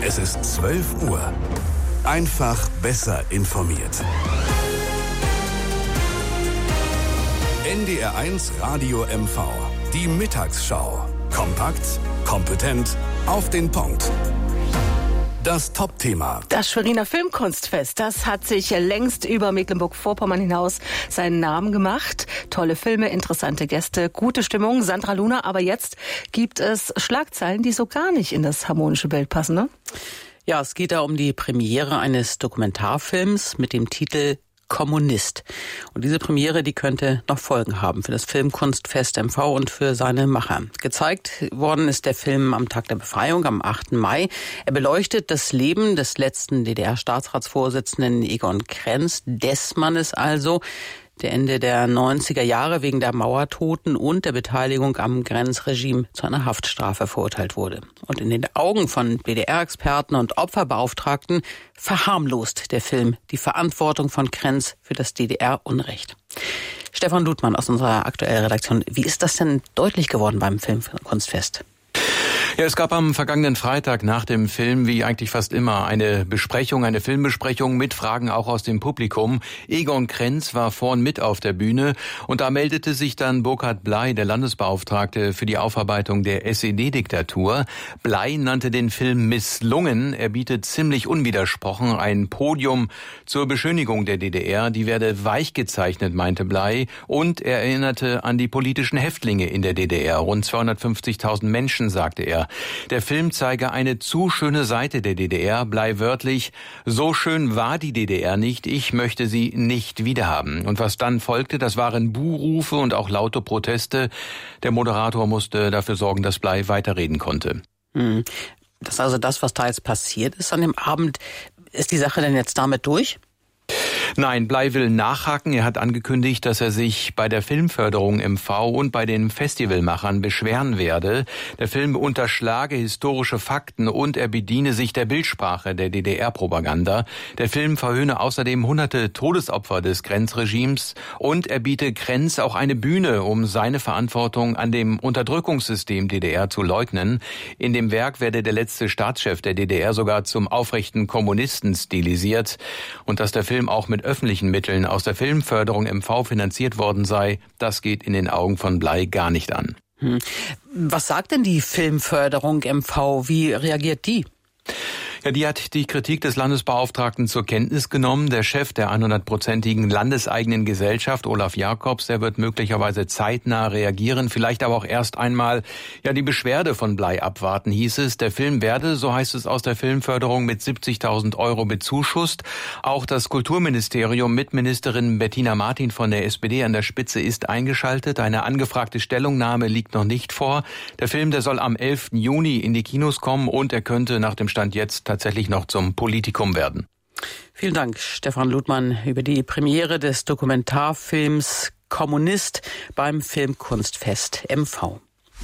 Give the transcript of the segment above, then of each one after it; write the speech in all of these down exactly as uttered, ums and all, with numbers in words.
Es ist zwölf Uhr. Einfach besser informiert. N D R eins Radio M V. Die Mittagsschau. Kompakt, kompetent, auf den Punkt. Das Top-Thema. Das Schweriner Filmkunstfest, das hat sich längst über Mecklenburg-Vorpommern hinaus seinen Namen gemacht. Tolle Filme, interessante Gäste, gute Stimmung. Sandra Luhner, aber jetzt gibt es Schlagzeilen, die so gar nicht in das harmonische Bild passen, ne? Ja, es geht da um die Premiere eines Dokumentarfilms mit dem Titel Kommunist. Und diese Premiere, die könnte noch Folgen haben für das Filmkunstfest M V und für seine Macher. Gezeigt worden ist der Film am Tag der Befreiung, am achten Mai. Er beleuchtet das Leben des letzten D D R-Staatsratsvorsitzenden Egon Krenz, des Mannes also, der Ende der neunziger Jahre wegen der Mauertoten und der Beteiligung am Grenzregime zu einer Haftstrafe verurteilt wurde. Und in den Augen von D D R-Experten und Opferbeauftragten verharmlost der Film die Verantwortung von Krenz für das D D R-Unrecht. Stefan Ludmann aus unserer aktuellen Redaktion. Wie ist das denn deutlich geworden beim Filmkunstfest? Ja, es gab am vergangenen Freitag nach dem Film, wie eigentlich fast immer, eine Besprechung, eine Filmbesprechung mit Fragen auch aus dem Publikum. Egon Krenz war vorn mit auf der Bühne und da meldete sich dann Burkhard Bley, der Landesbeauftragte für die Aufarbeitung der S E D-Diktatur. Bley nannte den Film misslungen. Er bietet ziemlich unwidersprochen ein Podium zur Beschönigung der D D R. Die werde weich gezeichnet, meinte Bley. Und er erinnerte an die politischen Häftlinge in der D D R. Rund zweihundertfünfzigtausend Menschen, sagte er. Der Film zeige eine zu schöne Seite der D D R, Bley wörtlich, so schön war die D D R nicht, ich möchte sie nicht wiederhaben. Und was dann folgte, das waren Buhrufe und auch laute Proteste. Der Moderator musste dafür sorgen, dass Bley weiterreden konnte. Das ist also das, was da jetzt passiert ist an dem Abend. Ist die Sache denn jetzt damit durch? Nein, Bley will nachhaken. Er hat angekündigt, dass er sich bei der Filmförderung M V und bei den Festivalmachern beschweren werde. Der Film unterschlage historische Fakten und er bediene sich der Bildsprache der D D R-Propaganda. Der Film verhöhne außerdem hunderte Todesopfer des Grenzregimes und er biete Krenz auch eine Bühne, um seine Verantwortung an dem Unterdrückungssystem D D R zu leugnen. In dem Werk werde der letzte Staatschef der D D R sogar zum aufrechten Kommunisten stilisiert. Und dass der Film auch mit öffentlichen Mitteln aus der Filmförderung M V finanziert worden sei, das geht in den Augen von Bley gar nicht an. Hm. Was sagt denn die Filmförderung M V? Wie reagiert die? Ja, die hat die Kritik des Landesbeauftragten zur Kenntnis genommen. Der Chef der hundertprozentigen landeseigenen Gesellschaft, Olaf Jakobs, der wird möglicherweise zeitnah reagieren, vielleicht aber auch erst einmal ja die Beschwerde von Bley abwarten, hieß es. Der Film werde, so heißt es aus der Filmförderung, mit siebzigtausend Euro bezuschusst. Auch das Kulturministerium mit Ministerin Bettina Martin von der S P D an der Spitze ist eingeschaltet. Eine angefragte Stellungnahme liegt noch nicht vor. Der Film, der soll am elften Juni in die Kinos kommen und er könnte nach dem Stand jetzt tatsächlich noch zum Politikum werden. Vielen Dank, Stefan Ludmann, über die Premiere des Dokumentarfilms Kommunist beim Filmkunstfest M V.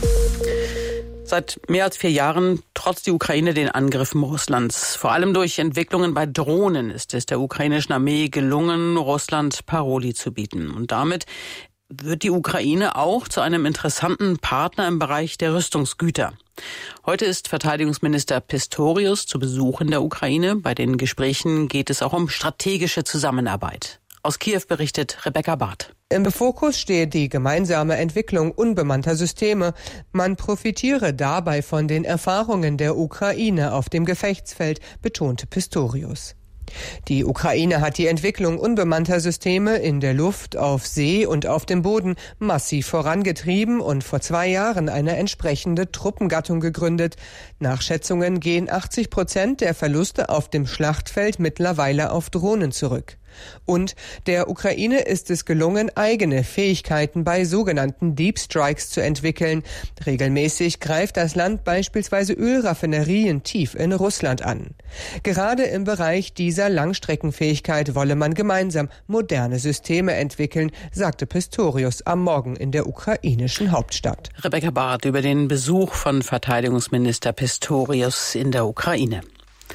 Seit mehr als vier Jahren trotzt die Ukraine den Angriffen Russlands. Vor allem durch Entwicklungen bei Drohnen ist es der ukrainischen Armee gelungen, Russland Paroli zu bieten. Und damit wird die Ukraine auch zu einem interessanten Partner im Bereich der Rüstungsgüter. Heute ist Verteidigungsminister Pistorius zu Besuch in der Ukraine. Bei den Gesprächen geht es auch um strategische Zusammenarbeit. Aus Kiew berichtet Rebecca Barth. Im Fokus stehe die gemeinsame Entwicklung unbemannter Systeme. Man profitiere dabei von den Erfahrungen der Ukraine auf dem Gefechtsfeld, betonte Pistorius. Die Ukraine hat die Entwicklung unbemannter Systeme in der Luft, auf See und auf dem Boden massiv vorangetrieben und vor zwei Jahren eine entsprechende Truppengattung gegründet. Nach Schätzungen gehen achtzig Prozent der Verluste auf dem Schlachtfeld mittlerweile auf Drohnen zurück. Und der Ukraine ist es gelungen, eigene Fähigkeiten bei sogenannten Deep Strikes zu entwickeln. Regelmäßig greift das Land beispielsweise Ölraffinerien tief in Russland an. Gerade im Bereich dieser Langstreckenfähigkeit wolle man gemeinsam moderne Systeme entwickeln, sagte Pistorius am Morgen in der ukrainischen Hauptstadt. Rebecca Barth über den Besuch von Verteidigungsminister Pistorius in der Ukraine.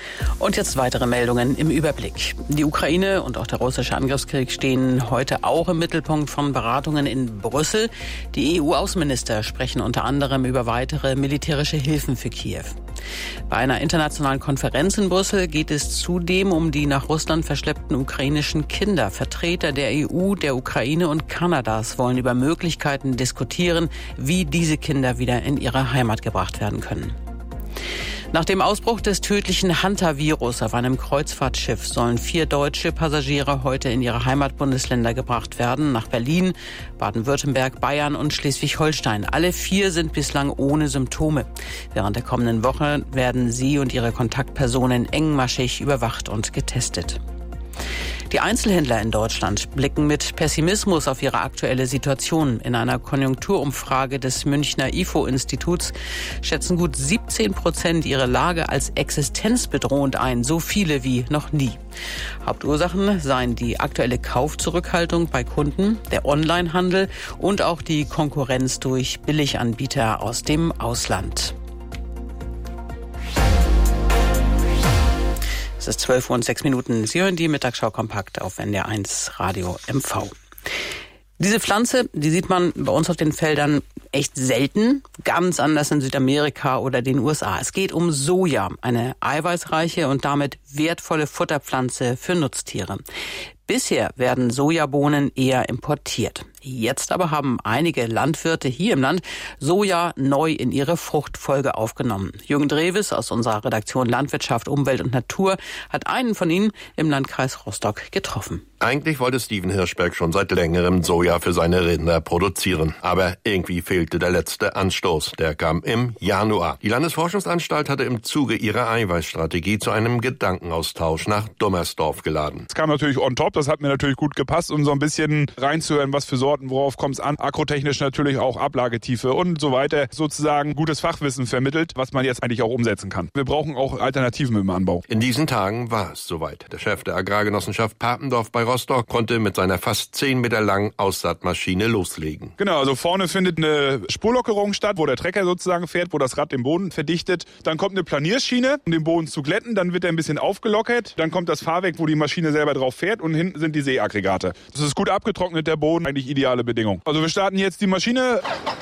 Und jetzt weitere Meldungen im Überblick. Die Ukraine und auch der russische Angriffskrieg stehen heute auch im Mittelpunkt von Beratungen in Brüssel. Die E U-Außenminister sprechen unter anderem über weitere militärische Hilfen für Kiew. Bei einer internationalen Konferenz in Brüssel geht es zudem um die nach Russland verschleppten ukrainischen Kinder. Vertreter der E U, der Ukraine und Kanadas wollen über Möglichkeiten diskutieren, wie diese Kinder wieder in ihre Heimat gebracht werden können. Nach dem Ausbruch des tödlichen Hantavirus auf einem Kreuzfahrtschiff sollen vier deutsche Passagiere heute in ihre Heimatbundesländer gebracht werden, nach Berlin, Baden-Württemberg, Bayern und Schleswig-Holstein. Alle vier sind bislang ohne Symptome. Während der kommenden Woche werden sie und ihre Kontaktpersonen engmaschig überwacht und getestet. Die Einzelhändler in Deutschland blicken mit Pessimismus auf ihre aktuelle Situation. In einer Konjunkturumfrage des Münchner I F O-Instituts schätzen gut siebzehn Prozent ihre Lage als existenzbedrohend ein, so viele wie noch nie. Hauptursachen seien die aktuelle Kaufzurückhaltung bei Kunden, der Onlinehandel und auch die Konkurrenz durch Billiganbieter aus dem Ausland. Es ist zwölf Uhr und sechs Minuten. Sie hören die Mittagsschau kompakt auf N D R eins Radio M V. Diese Pflanze, die sieht man bei uns auf den Feldern echt selten, ganz anders in Südamerika oder den U S A. Es geht um Soja, eine eiweißreiche und damit wertvolle Futterpflanze für Nutztiere. Bisher werden Sojabohnen eher importiert. Jetzt aber haben einige Landwirte hier im Land Soja neu in ihre Fruchtfolge aufgenommen. Jürgen Drewes aus unserer Redaktion Landwirtschaft, Umwelt und Natur hat einen von ihnen im Landkreis Rostock getroffen. Eigentlich wollte Steven Hirschberg schon seit längerem Soja für seine Rinder produzieren. Aber irgendwie fehlte der letzte Anstoß. Der kam im Januar. Die Landesforschungsanstalt hatte im Zuge ihrer Eiweißstrategie zu einem Gedankenaustausch nach Dummersdorf geladen. Es kam natürlich on top, das hat mir natürlich gut gepasst, um so ein bisschen reinzuhören, was für Sorten, worauf kommt es an. Agrotechnisch natürlich auch Ablagetiefe und so weiter. Sozusagen gutes Fachwissen vermittelt, was man jetzt eigentlich auch umsetzen kann. Wir brauchen auch Alternativen im Anbau. In diesen Tagen war es soweit. Der Chef der Agrargenossenschaft Papendorf bei Rostock konnte mit seiner fast zehn Meter langen Aussaatmaschine loslegen. Genau, also vorne findet eine Spurlockerung statt, wo der Trecker sozusagen fährt, wo das Rad den Boden verdichtet. Dann kommt eine Planierschiene, um den Boden zu glätten. Dann wird er ein bisschen aufgelockert. Dann kommt das Fahrwerk, wo die Maschine selber drauf fährt. Und hinten sind die Seeaggregate. Das ist gut abgetrocknet, der Boden. Eigentlich ideale Bedingung. Also wir starten jetzt die Maschine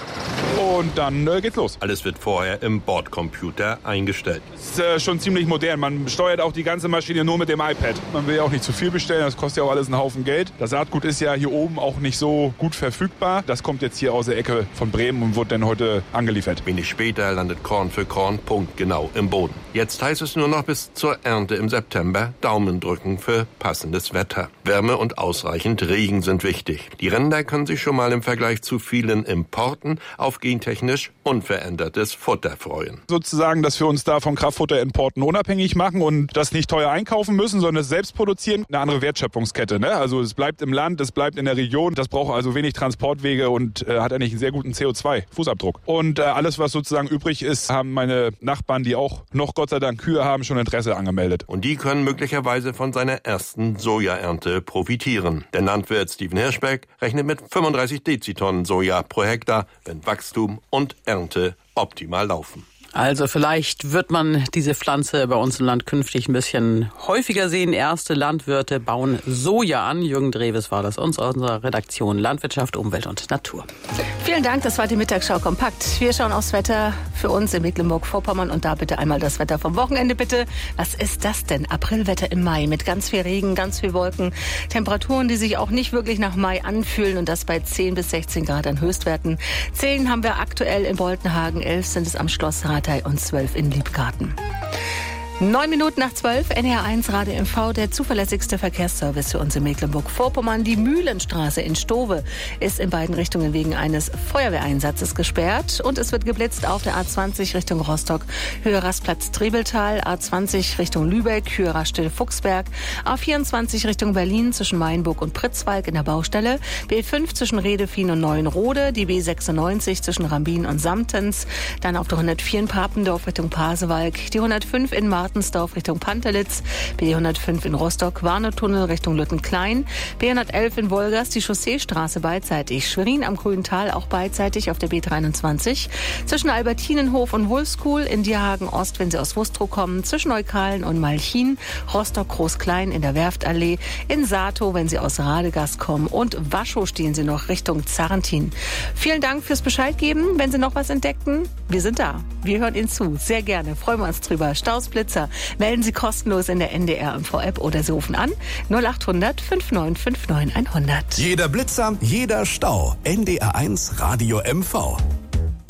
und dann äh, geht's los. Alles wird vorher im Bordcomputer eingestellt. Das ist äh, schon ziemlich modern. Man steuert auch die ganze Maschine nur mit dem iPad. Man will ja auch nicht zu viel bestellen, das kostet ja auch alles einen Haufen Geld. Das Saatgut ist ja hier oben auch nicht so gut verfügbar. Das kommt jetzt hier aus der Ecke von Bremen und wird dann heute angeliefert. Wenig später landet Korn für Korn punktgenau im Boden. Jetzt heißt es nur noch bis zur Ernte im September Daumen drücken für passendes Wetter. Wärme und ausreichend Regen sind wichtig. Die Rinder können sich schon mal im Vergleich zu vielen Importen auf gentechnisch unverändertes Futter freuen. Sozusagen, dass wir uns da von Kraftfutterimporten unabhängig machen und das nicht teuer einkaufen müssen, sondern es selbst produzieren. Eine andere Wertschöpfungskette, ne? Also es bleibt im Land, es bleibt in der Region. Das braucht also wenig Transportwege und äh, hat eigentlich einen sehr guten C O zwei Fußabdruck. Und äh, alles, was sozusagen übrig ist, haben meine Nachbarn, die auch noch Gott sei Dank Kühe haben, schon Interesse angemeldet. Und die können möglicherweise von seiner ersten Sojaernte profitieren. Der Landwirt Steven Hirschberg rechnet mit fünfunddreißig Dezitonnen Soja pro Hektar, wenn Wachstum und Ernte optimal laufen. Also vielleicht wird man diese Pflanze bei uns im Land künftig ein bisschen häufiger sehen. Erste Landwirte bauen Soja an. Jürgen Drewes war das uns aus unserer Redaktion Landwirtschaft, Umwelt und Natur. Vielen Dank, das war die Mittagsschau kompakt. Wir schauen aufs Wetter für uns in Mecklenburg-Vorpommern und da bitte einmal das Wetter vom Wochenende bitte. Was ist das denn? Aprilwetter im Mai mit ganz viel Regen, ganz viel Wolken, Temperaturen, die sich auch nicht wirklich nach Mai anfühlen und das bei zehn bis sechzehn Grad an Höchstwerten. zehn haben wir aktuell in Boltenhagen, elf sind es am Schloss Ratei und zwölf in Liebgarten. Neun Minuten nach zwölf, N D R eins Radio M V, der zuverlässigste Verkehrsservice für uns in Mecklenburg-Vorpommern. Die Mühlenstraße in Stowe ist in beiden Richtungen wegen eines Feuerwehreinsatzes gesperrt. Und es wird geblitzt auf der A zwanzig Richtung Rostock, Höhe Rastplatz Trebeltal, A zwanzig Richtung Lübeck, Höhe Raststelle Fuchsberg, A vierundzwanzig Richtung Berlin zwischen Mainburg und Pritzwalk in der Baustelle, B fünf zwischen Redefien und Neuenrode, die B sechsundneunzig zwischen Rambin und Samtens, dann auf der hundertvier in Papendorf Richtung Pasewalk, die hundertfünf in Martin Wartensdorf Richtung Pantelitz, B hundertfünf in Rostock, Warnow-Tunnel Richtung Lüttenklein, B hundertelf in Wolgast, die Chausseestraße beidseitig, Schwerin am Grüntal auch beidseitig auf der B dreiundzwanzig, zwischen Albertinenhof und Wulfskuhl, in Dierhagen Ost, wenn Sie aus Wustrow kommen, zwischen Neukalen und Malchin, Rostock Groß-Klein in der Werftallee, in Sato, wenn Sie aus Radegast kommen, und Waschow stehen Sie noch Richtung Zarrentin. Vielen Dank fürs Bescheid geben. Wenn Sie noch was entdeckten, wir sind da. Wir hören Ihnen zu. Sehr gerne. Freuen wir uns drüber. Staus, Blitzer. Melden Sie kostenlos in der N D R M V-App oder Sie rufen an null acht hundert fünfundneunzig fünfundneunzig hundert. Jeder Blitzer, jeder Stau. N D R eins Radio M V.